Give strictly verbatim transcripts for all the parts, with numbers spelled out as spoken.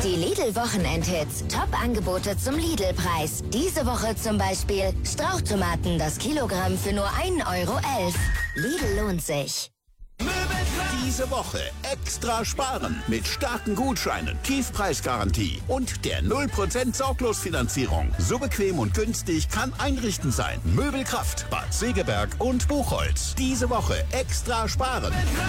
Die Lidl-Wochenendhits. Top-Angebote zum Lidl-Preis. Diese Woche zum Beispiel Strauchtomaten das Kilogramm für nur ein Euro elf. Lidl lohnt sich. Diese Woche extra sparen mit starken Gutscheinen, Tiefpreisgarantie und der null Prozent Sorglosfinanzierung. So bequem und günstig kann einrichten sein. Möbelkraft, Bad Segeberg und Buchholz. Diese Woche extra sparen.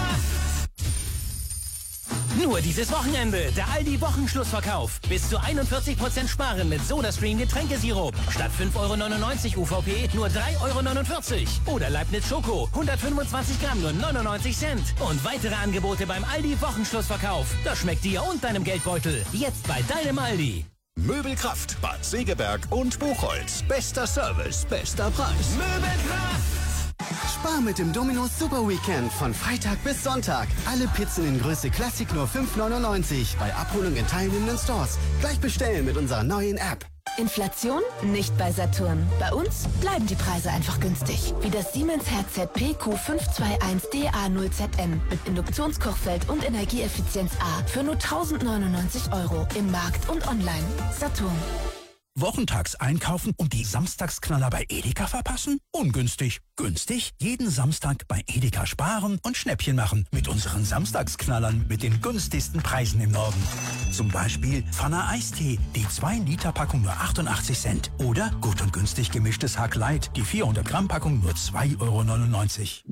Nur dieses Wochenende, der Aldi-Wochenschlussverkauf. Bis zu einundvierzig Prozent sparen mit SodaStream Getränkesirup. Statt fünf Euro neunundneunzig U V P nur drei Euro neunundvierzig. Oder Leibniz Schoko, hundertfünfundzwanzig Gramm nur neunundneunzig Cent. Und weitere Angebote beim Aldi-Wochenschlussverkauf. Das schmeckt dir und deinem Geldbeutel. Jetzt bei deinem Aldi. Möbelkraft, Bad Segeberg und Buchholz. Bester Service, bester Preis. Möbelkraft! Spar mit dem Domino's Super Weekend von Freitag bis Sonntag. Alle Pizzen in Größe Classic nur fünf neunundneunzig. Bei Abholung in teilnehmenden Stores. Gleich bestellen mit unserer neuen App. Inflation? Nicht bei Saturn. Bei uns bleiben die Preise einfach günstig. Wie das Siemens Herzset P Q fünf zwei eins D A null Z N mit Induktionskochfeld und Energieeffizienz A für nur tausendneunundneunzig Euro im Markt und online. Saturn. Wochentags einkaufen und die Samstagsknaller bei Edeka verpassen? Ungünstig. Günstig? Jeden Samstag bei Edeka sparen und Schnäppchen machen mit unseren Samstagsknallern mit den günstigsten Preisen im Norden. Zum Beispiel Pfanner Eistee, die zwei Liter Packung nur achtundachtzig Cent. Oder gut und günstig gemischtes Hack Light, die vierhundert Gramm Packung nur zwei Euro neunundneunzig.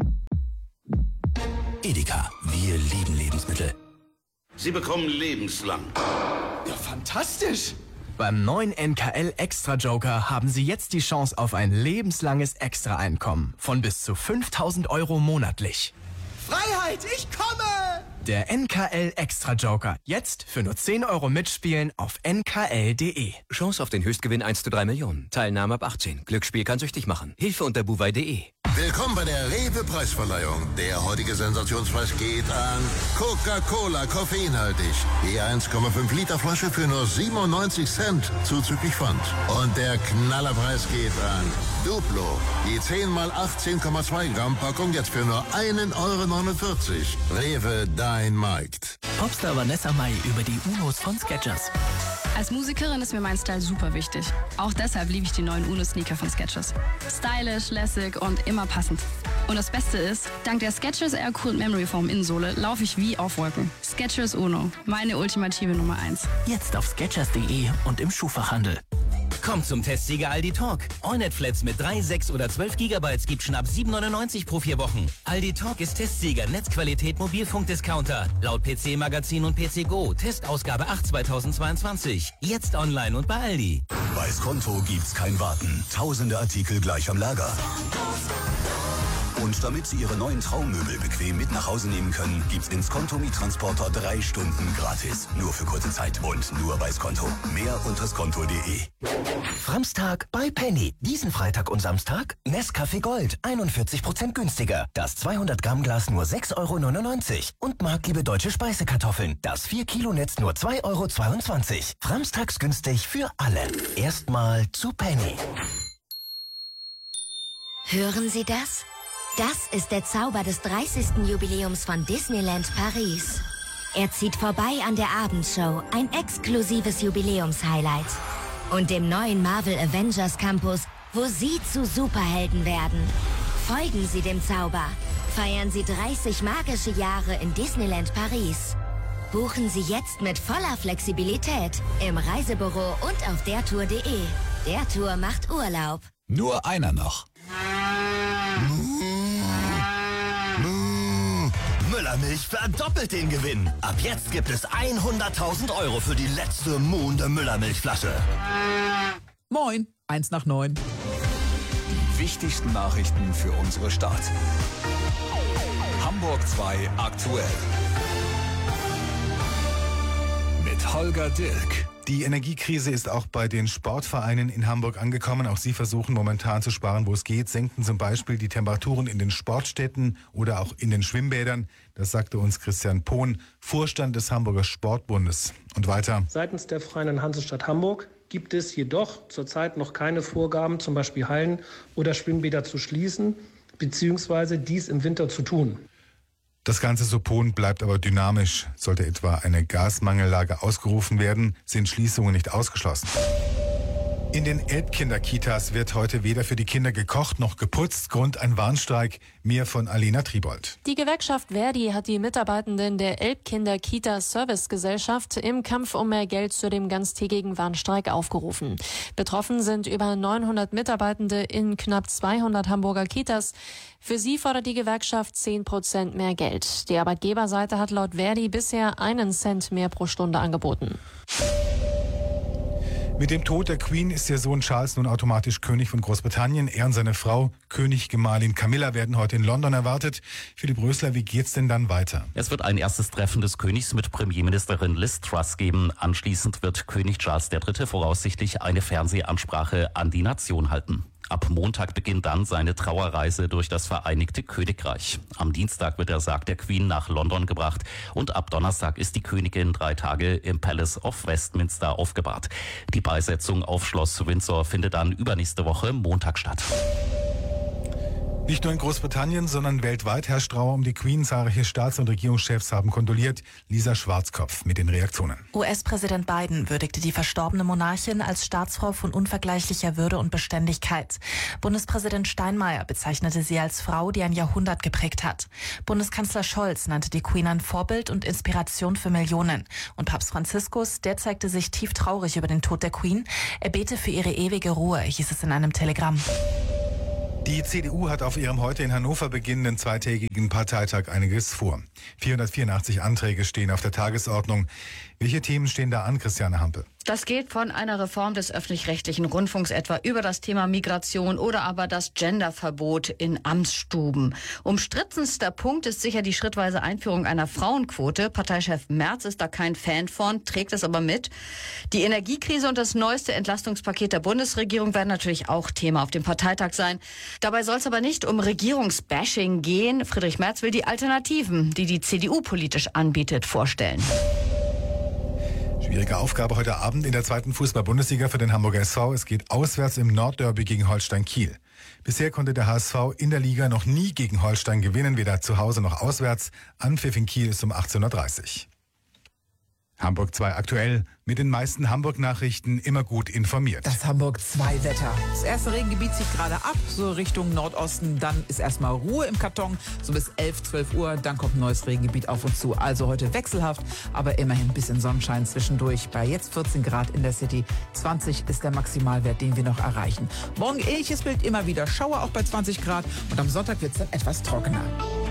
Edeka, wir lieben Lebensmittel. Sie bekommen lebenslang. Ja, fantastisch! Beim neuen N K L Extra Joker haben Sie jetzt die Chance auf ein lebenslanges Extra-Einkommen von bis zu fünftausend Euro monatlich. Freiheit, ich komme! Der N K L Extra Joker. Jetzt für nur zehn Euro mitspielen auf n k l punkt d e. Chance auf den Höchstgewinn eins zu drei Millionen. Teilnahme ab achtzehn. Glücksspiel kann süchtig machen. Hilfe unter buwei punkt d e. Willkommen bei der Rewe-Preisverleihung. Der heutige Sensationspreis geht an Coca-Cola, koffeinhaltig. Die eins Komma fünf Liter Flasche für nur siebenundneunzig Cent, zuzüglich Pfand. Und der Knallerpreis geht an Duplo. Die zehn mal achtzehn Komma zwei Gramm Packung jetzt für nur ein Euro neunundvierzig. Rewe, dein Markt. Popstar Vanessa Mai über die Unos von Skechers. Als Musikerin ist mir mein Style super wichtig. Auch deshalb liebe ich die neuen Uno-Sneaker von Skechers. Stylisch, lässig und immer passend. Und das Beste ist, dank der Skechers Air Cool Memory Foam Innensohle laufe ich wie auf Wolken. Skechers Uno, meine ultimative Nummer eins. Jetzt auf skechers punkt d e und im Schuhfachhandel. Kommt zum Testsieger Aldi Talk. AllNet-Flats mit drei, sechs oder zwölf Gigabytes gibt schon ab sieben neunundneunzig pro vier Wochen. Aldi Talk ist Testsieger Netzqualität Mobilfunkdiscounter. Laut P C Magazin und P C Go. Testausgabe acht zweitausendzweiundzwanzig. Jetzt online und bei Aldi. Bei Skonto gibt's kein Warten. Tausende Artikel gleich am Lager. Und damit Sie Ihre neuen Traummöbel bequem mit nach Hause nehmen können, gibt's den Skonto-Miettransporter drei Stunden gratis. Nur für kurze Zeit und nur bei Skonto. Mehr unter skonto punkt d e. Framstag bei Penny. Diesen Freitag und Samstag Nescafé Gold. einundvierzig Prozent günstiger. Das zweihundert Gramm Glas nur sechs Euro neunundneunzig. Und Marktliebe deutsche Speisekartoffeln. Das vier Kilo Netz nur zwei Euro zweiundzwanzig. Framstags günstig für alle. Erstmal zu Penny. Hören Sie das? Das ist der Zauber des dreißigsten Jubiläums von Disneyland Paris. Er zieht vorbei an der Abendshow, ein exklusives Jubiläumshighlight. Und dem neuen Marvel Avengers Campus, wo Sie zu Superhelden werden. Folgen Sie dem Zauber. Feiern Sie dreißig magische Jahre in Disneyland Paris. Buchen Sie jetzt mit voller Flexibilität im Reisebüro und auf der Tour punkt d e. Der Tour macht Urlaub. Nur einer noch. Müllermilch verdoppelt den Gewinn. Ab jetzt gibt es hunderttausend Euro für die letzte Moon der Müllermilchflasche. Moin, eins nach neun. Die wichtigsten Nachrichten für unsere Stadt. Hamburg zwei aktuell. Mit Holger Dilk. Die Energiekrise ist auch bei den Sportvereinen in Hamburg angekommen. Auch sie versuchen momentan zu sparen, wo es geht, senken zum Beispiel die Temperaturen in den Sportstätten oder auch in den Schwimmbädern. Das sagte uns Christian Pohn, Vorstand des Hamburger Sportbundes. Und weiter. Seitens der Freien Hansestadt Hamburg gibt es jedoch zurzeit noch keine Vorgaben, zum Beispiel Hallen oder Schwimmbäder zu schließen, beziehungsweise dies im Winter zu tun. Das ganze Suppon bleibt aber dynamisch. Sollte etwa eine Gasmangellage ausgerufen werden, sind Schließungen nicht ausgeschlossen. In den Elbkinder-Kitas wird heute weder für die Kinder gekocht noch geputzt. Grund ein Warnstreik. Mehr von Alena Tribold. Die Gewerkschaft Verdi hat die Mitarbeitenden der Elbkinder-Kita-Service-Gesellschaft im Kampf um mehr Geld zu dem ganztägigen Warnstreik aufgerufen. Betroffen sind über neunhundert Mitarbeitende in knapp zweihundert Hamburger Kitas. Für sie fordert die Gewerkschaft zehn Prozent mehr Geld. Die Arbeitgeberseite hat laut Verdi bisher einen Cent mehr pro Stunde angeboten. Mit dem Tod der Queen ist ihr Sohn Charles nun automatisch König von Großbritannien. Er und seine Frau, Königgemahlin Camilla, werden heute in London erwartet. Philipp Rösler, wie geht's denn dann weiter? Es wird ein erstes Treffen des Königs mit Premierministerin Liz Truss geben. Anschließend wird König Charles der Dritte voraussichtlich eine Fernsehansprache an die Nation halten. Ab Montag beginnt dann seine Trauerreise durch das Vereinigte Königreich. Am Dienstag wird der Sarg der Queen nach London gebracht und ab Donnerstag ist die Königin drei Tage im Palace of Westminster aufgebahrt. Die Beisetzung auf Schloss Windsor findet dann übernächste Woche Montag statt. Nicht nur in Großbritannien, sondern weltweit herrscht Trauer um die Queen. Zahlreiche Staats- und Regierungschefs haben kondoliert. Lisa Schwarzkopf mit den Reaktionen. U S-Präsident Biden würdigte die verstorbene Monarchin als Staatsfrau von unvergleichlicher Würde und Beständigkeit. Bundespräsident Steinmeier bezeichnete sie als Frau, die ein Jahrhundert geprägt hat. Bundeskanzler Scholz nannte die Queen ein Vorbild und Inspiration für Millionen. Und Papst Franziskus, der zeigte sich tief traurig über den Tod der Queen. Er bete für ihre ewige Ruhe, hieß es in einem Telegramm. Die C D U hat auf ihrem heute in Hannover beginnenden zweitägigen Parteitag einiges vor. vierhundertvierundachtzig Anträge stehen auf der Tagesordnung. Welche Themen stehen da an, Christiane Hampe? Das geht von einer Reform des öffentlich-rechtlichen Rundfunks etwa über das Thema Migration oder aber das Genderverbot in Amtsstuben. Umstrittenster Punkt ist sicher die schrittweise Einführung einer Frauenquote. Parteichef Merz ist da kein Fan von, trägt es aber mit. Die Energiekrise und das neueste Entlastungspaket der Bundesregierung werden natürlich auch Thema auf dem Parteitag sein. Dabei soll es aber nicht um Regierungsbashing gehen. Friedrich Merz will die Alternativen, die die C D U politisch anbietet, vorstellen. Schwierige Aufgabe heute Abend in der zweiten Fußball-Bundesliga für den Hamburger S V. Es geht auswärts im Nordderby gegen Holstein Kiel. Bisher konnte der H S V in der Liga noch nie gegen Holstein gewinnen, weder zu Hause noch auswärts. Anpfiff in Kiel ist um achtzehn Uhr dreißig. Hamburg zwei aktuell, mit den meisten Hamburg-Nachrichten immer gut informiert. Das Hamburg zwei Wetter. Das erste Regengebiet zieht gerade ab, so Richtung Nordosten. Dann ist erstmal Ruhe im Karton, so bis elf, zwölf Uhr. Dann kommt ein neues Regengebiet auf uns zu. Also heute wechselhaft, aber immerhin ein bisschen Sonnenschein zwischendurch. Bei jetzt vierzehn Grad in der City. zwanzig ist der Maximalwert, den wir noch erreichen. Morgen ähnliches Bild, immer wieder Schauer, auch bei zwanzig Grad. Und am Sonntag wird es dann etwas trockener.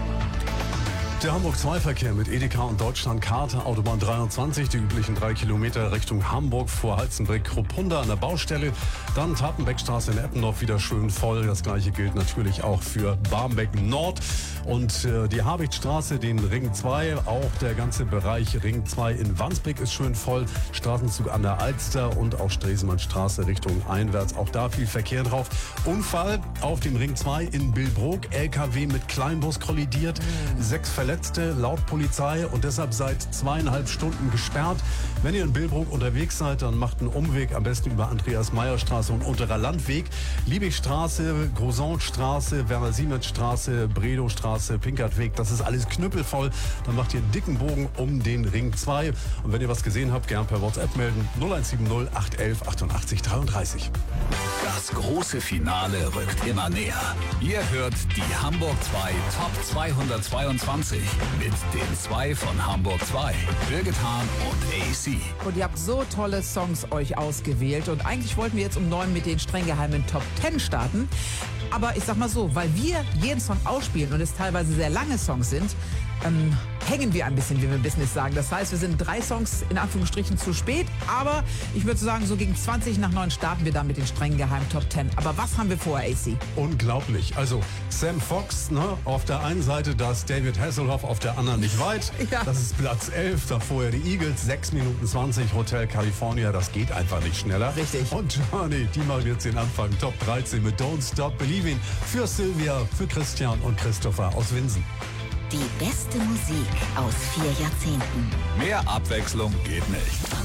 Der Hamburg zwei Verkehr mit Edeka und Deutschlandkarte, Autobahn dreiundzwanzig, die üblichen drei Kilometer Richtung Hamburg vor Halzenbeck-Kruppunda an der Baustelle. Dann Tatenbeckstraße in Eppendorf wieder schön voll. Das gleiche gilt natürlich auch für Barmbek Nord. Und äh, die Habichtstraße, den Ring zwei, auch der ganze Bereich Ring zwei in Wandsbek ist schön voll. Straßenzug an der Alster und auch Stresemannstraße Richtung einwärts. Auch da viel Verkehr drauf. Unfall auf dem Ring zwei in Billbrook. L K W mit Kleinbus kollidiert. Sechs Verletzte laut Polizei und deshalb seit zweieinhalb Stunden gesperrt. Wenn ihr in Billbrook unterwegs seid, dann macht einen Umweg, am besten über Andreas-Meyer-Straße und Unterer Landweg. Liebigstraße, Grosonstraße, Werner-Siemens-Straße, Bredow-Straße, Pinkertweg, das ist alles knüppelvoll. Dann macht ihr einen dicken Bogen um den Ring zwei. Und wenn ihr was gesehen habt, gern per WhatsApp melden. null eins sieben null acht eins eins achtundachtzig dreiunddreißig. Das große Finale rückt immer näher. Ihr hört die Hamburg zwei Top zweihundertzweiundzwanzig mit den zwei von Hamburg zwei, Birgit Hahn und A C. Und ihr habt so tolle Songs euch ausgewählt und eigentlich wollten wir jetzt um neun mit den streng geheimen Top zehn starten. Aber ich sag mal so, weil wir jeden Song ausspielen und es teilweise sehr lange Songs sind, ähm, hängen wir ein bisschen, wie wir im Business sagen. Das heißt, wir sind drei Songs in Anführungsstrichen zu spät, aber ich würde sagen, so gegen zwanzig nach neun starten wir dann mit den streng geheimen Top zehn. Aber was haben wir vor, A C? Unglaublich. Also Sam Fox, ne, auf der einen Seite, das David Hasselhoff, auf der anderen nicht weit. Ja. Das ist Platz elf, da vorher die Eagles, sechs Minuten zwanzig, Hotel California, das geht einfach nicht schneller. Richtig. Und Johnny, die machen jetzt den Anfang, Top dreizehn mit Don't Stop Believing für Sylvia, für Christian und Christopher aus Winsen. Die beste Musik aus vier Jahrzehnten. Mehr Abwechslung geht nicht.